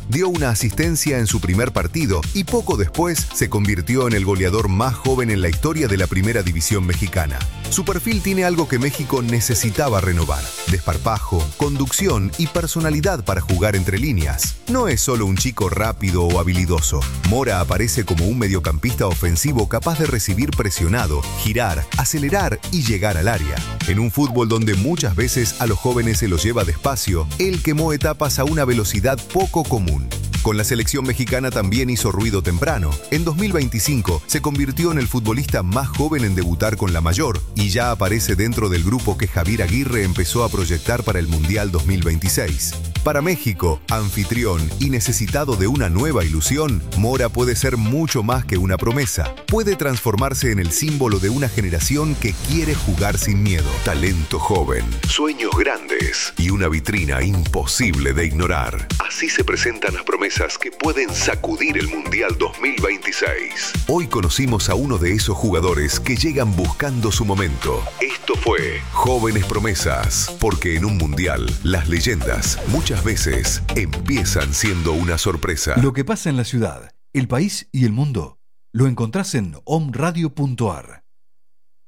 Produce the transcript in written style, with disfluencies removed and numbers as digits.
dio una asistencia en su primer partido y poco después se convirtió en el goleador más joven en la historia de la Primera División Mexicana. Su perfil tiene algo que México necesitaba renovar: desparpajo, conducción y personalidad para jugar entre líneas. No es solo un chico rápido o habilidoso. Mora aparece como un mediocampista ofensivo capaz de recibir presionado, girar, acelerar y llegar al área. En un fútbol donde muchas veces a los jóvenes se los lleva despacio, él quemó etapas a una velocidad poco común. Con la selección mexicana también hizo ruido temprano. En 2025 se convirtió en el futbolista más joven en debutar con la mayor y ya aparece dentro del grupo que Javier Aguirre empezó a proyectar para el Mundial 2026. Para México, anfitrión y necesitado de una nueva ilusión, Mora puede ser mucho más que una promesa. Puede transformarse en el símbolo de una generación que quiere jugar sin miedo. Talento joven, sueños grandes y una vitrina imposible de ignorar. Así se presentan las promesas que pueden sacudir el Mundial 2026. Hoy conocimos a uno de esos jugadores que llegan buscando su momento. Esto fue Jóvenes Promesas, porque en un Mundial las leyendas muchas veces empiezan siendo una sorpresa. Lo que pasa en la ciudad, el país y el mundo lo encontrás en omradio.ar.